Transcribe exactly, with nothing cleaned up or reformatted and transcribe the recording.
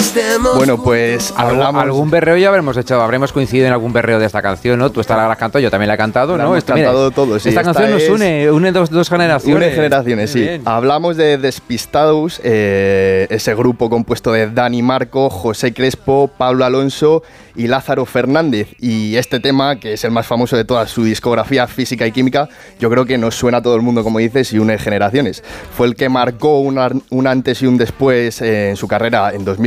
Bueno, pues hablamos... Algún berreo ya habremos hecho, habremos coincidido en algún berreo de esta canción, ¿no? Tú esta la habrás cantado, yo también la he cantado, La ¿no? hemos Esto, cantado mira, todos, sí. Esta, Esta canción es... nos une, une dos, dos generaciones. Une generaciones, sí. Bien. Hablamos de Despistados, eh, ese grupo compuesto de Dani Marco, José Crespo, Pablo Alonso y Lázaro Fernández. Y este tema, que es el más famoso de toda su discografía Física y Química, yo creo que nos suena a todo el mundo, como dices, y une generaciones. Fue el que marcó un, un antes y un después eh, en su carrera en dos mil